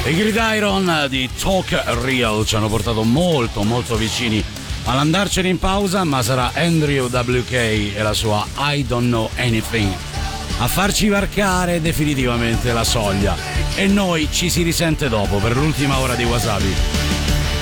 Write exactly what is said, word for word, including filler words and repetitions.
I Gridiron di Talk Real ci hanno portato molto molto vicini all'andarcene in pausa, ma sarà Andrew W K e la sua I Don't Know Anything a farci varcare definitivamente la soglia, e noi ci si risente dopo per l'ultima ora di Wasabi.